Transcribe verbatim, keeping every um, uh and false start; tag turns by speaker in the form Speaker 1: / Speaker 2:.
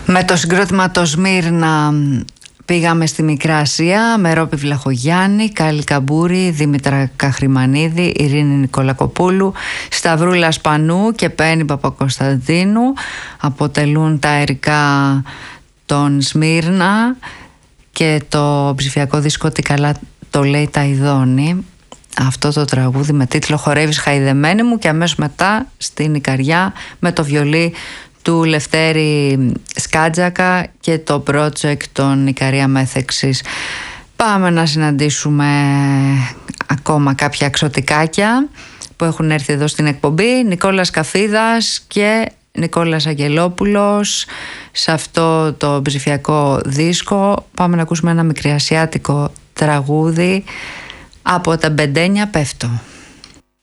Speaker 1: Με το συγκρότημα το Σμύρνα πήγαμε στη Μικρά Ασία με Ρόπη Βλαχογιάννη, Κάλλη Καμπούρη, Δήμητρα Καχρημανίδη, Ειρήνη Νικολακοπούλου, Σταυρούλα Σπανού και Πέννη Παπακοσταντίνου. Αποτελούν τα αερικά των Σμύρνα και το ψηφιακό δίσκο «Τι καλά το λέει τα Ιδώνη». Αυτό το τραγούδι με τίτλο «Χορεύεις χαϊδεμένη μου», και αμέσως μετά στην Ικαριά με το βιολί του Λευτέρη Σκάτζακα και το project των Ικαρία Μέθεξης. Πάμε να συναντήσουμε ακόμα κάποια εξωτικάκια που έχουν έρθει εδώ στην εκπομπή. Νικόλας Καφίδας και Νικόλας Αγγελόπουλος σε αυτό το ψηφιακό δίσκο. Πάμε να ακούσουμε ένα μικρασιάτικο τραγούδι. Από τα Μπεντένια πέφτω.